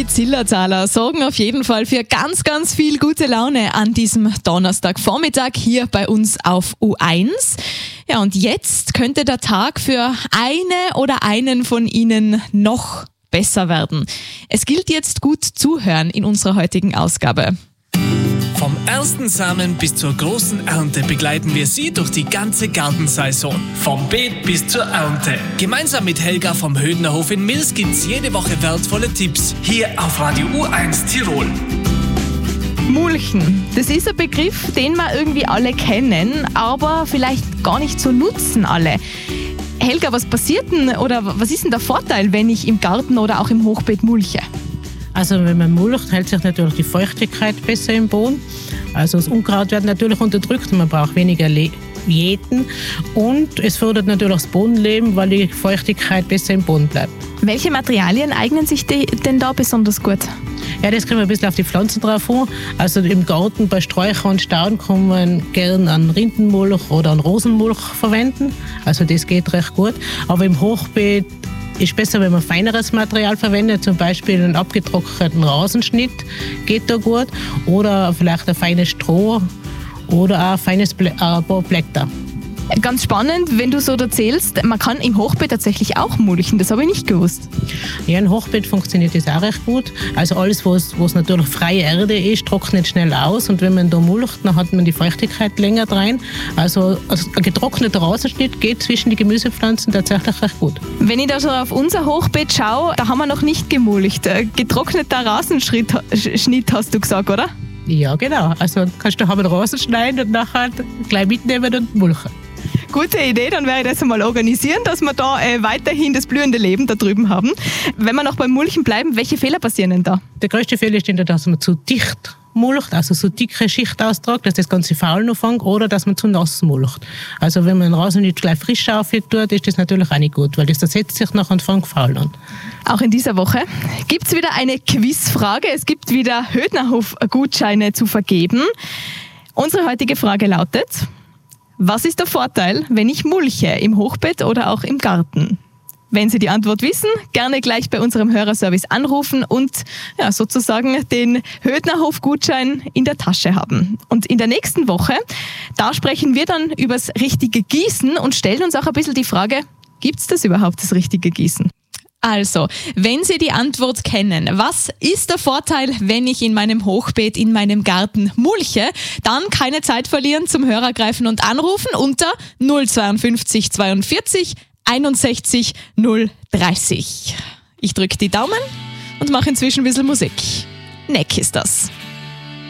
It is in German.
Zillertaler sorgen auf jeden Fall für ganz, ganz viel gute Laune an diesem Donnerstagvormittag hier bei uns auf U1. Ja, und jetzt könnte der Tag für eine oder einen von Ihnen noch besser werden. Es gilt jetzt gut zuhören in unserer heutigen Ausgabe. Vom ersten Samen bis zur großen Ernte begleiten wir Sie durch die ganze Gartensaison. Vom Beet bis zur Ernte. Gemeinsam mit Helga vom Hödnerhof in Mils gibt's jede Woche wertvolle Tipps. Hier auf Radio U1 Tirol. Mulchen, das ist ein Begriff, den wir irgendwie alle kennen, aber vielleicht gar nicht so nutzen alle. Helga, was passiert denn oder was ist denn der Vorteil, wenn ich im Garten oder auch im Hochbeet mulche? Also wenn man mulcht, hält sich natürlich die Feuchtigkeit besser im Boden. Also das Unkraut wird natürlich unterdrückt und man braucht weniger Jäten. Und es fördert natürlich das Bodenleben, weil die Feuchtigkeit besser im Boden bleibt. Welche Materialien eignen sich denn da besonders gut? Ja, das kommt ein bisschen auf die Pflanzen drauf an. Also im Garten bei Sträuchern und Stauden kann man gerne einen Rindenmulch oder einen Rosenmulch verwenden. Also das geht recht gut. Aber im Hochbeet ist besser, wenn man feineres Material verwendet, zum Beispiel einen abgetrockneten Rasenschnitt geht da gut oder vielleicht ein feines Stroh oder ein feines paar Blätter. Ganz spannend, wenn du so erzählst, man kann im Hochbeet tatsächlich auch mulchen, das habe ich nicht gewusst. Ja, im Hochbeet funktioniert das auch recht gut. Also alles, was natürlich freie Erde ist, trocknet schnell aus und wenn man da mulcht, dann hat man die Feuchtigkeit länger rein. Also ein getrockneter Rasenschnitt geht zwischen die Gemüsepflanzen tatsächlich recht gut. Wenn ich da so auf unser Hochbeet schaue, da haben wir noch nicht gemulcht. Getrockneter Rasenschnitt hast du gesagt, oder? Ja, genau. Also kannst du einen Rasen schneiden und nachher gleich mitnehmen und mulchen. Gute Idee, dann werde ich das einmal organisieren, dass wir da weiterhin das blühende Leben da drüben haben. Wenn wir noch beim Mulchen bleiben, welche Fehler passieren denn da? Der größte Fehler ist, dass man zu dicht mulcht, also so dicke Schicht austragt, dass das ganze Faulen anfängt, oder dass man zu nass mulcht. Also wenn man den Rasen nicht gleich frisch auftut, ist das natürlich auch nicht gut, weil das zersetzt sich nachher und fängt faulen an. Auch in dieser Woche gibt es wieder eine Quizfrage. Es gibt wieder Hödnerhof-Gutscheine zu vergeben. Unsere heutige Frage lautet: Was ist der Vorteil, wenn ich mulche, im Hochbeet oder auch im Garten? Wenn Sie die Antwort wissen, gerne gleich bei unserem Hörerservice anrufen und ja, sozusagen den Hödnerhof-Gutschein in der Tasche haben. Und in der nächsten Woche, da sprechen wir dann über das richtige Gießen und stellen uns auch ein bisschen die Frage, gibt es das überhaupt, das richtige Gießen? Also, wenn Sie die Antwort kennen, was ist der Vorteil, wenn ich in meinem Hochbeet, in meinem Garten mulche, dann keine Zeit verlieren, zum Hörer greifen und anrufen unter 052 42 61 030. Ich drücke die Daumen und mache inzwischen ein bisschen Musik. Neck ist das.